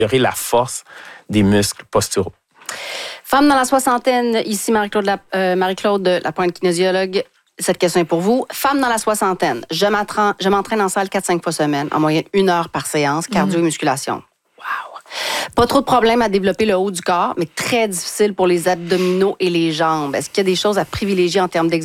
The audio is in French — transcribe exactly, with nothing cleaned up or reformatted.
améliorer la force des muscles posturaux. Femme dans la soixantaine, ici Marie-Claude, La, euh, Marie-Claude Lapointe, kinésiologue. Cette question est pour vous. Femme dans la soixantaine, je m'entraîne, je m'entraîne en salle quatre à cinq fois semaine, en moyenne une heure par séance, cardio et musculation. Wow! Pas trop de problèmes à développer le haut du corps, mais très difficile pour les abdominaux et les jambes. Est-ce qu'il y a des choses à privilégier en termes d'exercice?